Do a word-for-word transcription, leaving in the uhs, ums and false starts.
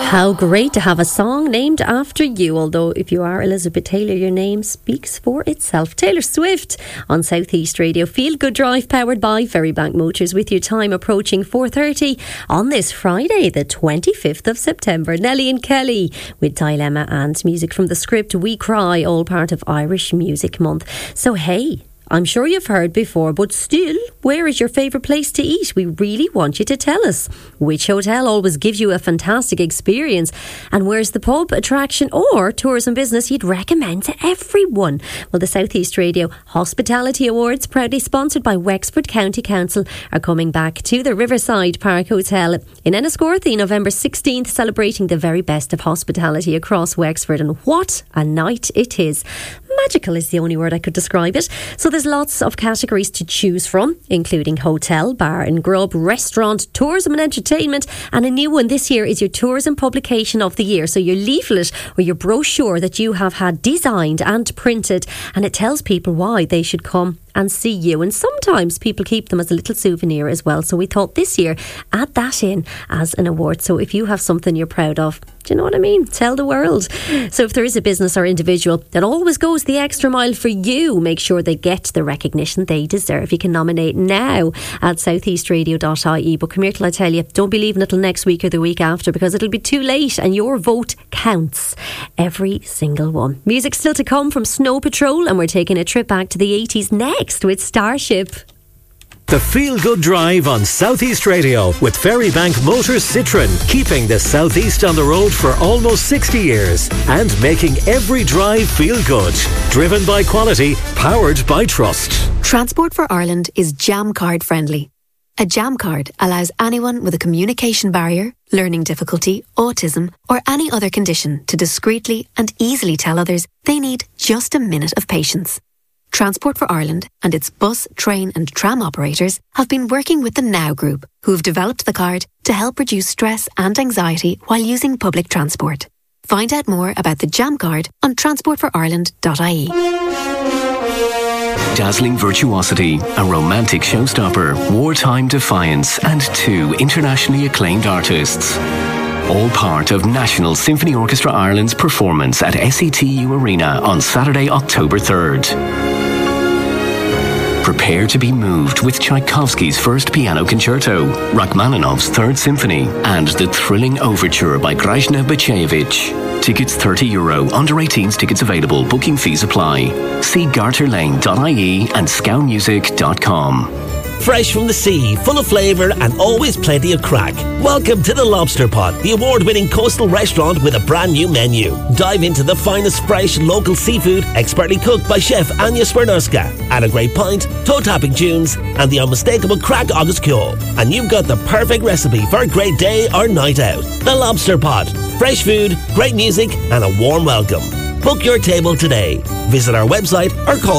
How great to have a song named after you, although if you are Elizabeth Taylor, your name speaks for itself. Taylor Swift on South East Radio. Feel Good Drive powered by Ferrybank Motors with your time approaching four thirty on this Friday, the twenty-fifth of September. Nelly and Kelly with Dilemma and music from the script We Cry, all part of Irish Music Month. So hey, I'm sure you've heard before, but still, where is your favourite place to eat? We really want you to tell us. Which hotel always gives you a fantastic experience? And where's the pub, attraction or tourism business you'd recommend to everyone? Well, the South East Radio Hospitality Awards, proudly sponsored by Wexford County Council, are coming back to the Riverside Park Hotel in Enniscorthy, November sixteenth, celebrating the very best of hospitality across Wexford. And what a night it is. Magical is the only word I could describe it. So there's lots of categories to choose from, including hotel, bar and grub, restaurant, tourism and entertainment. And a new one this year is your tourism publication of the year. So your leaflet or your brochure that you have had designed and printed, and it tells people why they should come and see you. And sometimes people keep them as a little souvenir as well. So we thought this year, add that in as an award. So if you have something you're proud of, do you know what I mean? Tell the world. So if there is a business or individual that always goes the extra mile for you, make sure they get the recognition they deserve. You can nominate now at southeast radio dot I E. But come here till I tell you, don't be leaving it till next week or the week after, because it'll be too late and your vote counts. Every single one. Music still to come from Snow Patrol, and we're taking a trip back to the eighties next with Starship. The Feel Good Drive on South East Radio with Ferrybank Motors Citroën, keeping the South East on the road for almost sixty years and making every drive feel good. Driven by quality, powered by trust. Transport for Ireland is Jam Card friendly. A Jam Card allows anyone with a communication barrier, learning difficulty, autism or any other condition to discreetly and easily tell others they need just a minute of patience. Transport for Ireland and its bus, train and tram operators have been working with the Now Group, who have developed the card to help reduce stress and anxiety while using public transport. Find out more about the Jam Card on transport for ireland dot I E. Dazzling virtuosity, a romantic showstopper, wartime defiance and two internationally acclaimed artists. All part of National Symphony Orchestra Ireland's performance at S E T U Arena on Saturday, October third. Prepare to be moved with Tchaikovsky's First Piano Concerto, Rachmaninoff's Third Symphony, and the thrilling overture by Grażyna Bacevich. Tickets thirty euro, under eighteens tickets available, booking fees apply. See garter lane dot I E and scow music dot com. Fresh from the sea, full of flavour and always plenty of crack. Welcome to the Lobster Pot, the award-winning coastal restaurant with a brand new menu. Dive into the finest fresh local seafood, expertly cooked by chef Anya Smirnowska. Add a great pint, toe-tapping tunes and the unmistakable crack August Cure. And you've got the perfect recipe for a great day or night out. The Lobster Pot. Fresh food, great music and a warm welcome. Book your table today. Visit our website or call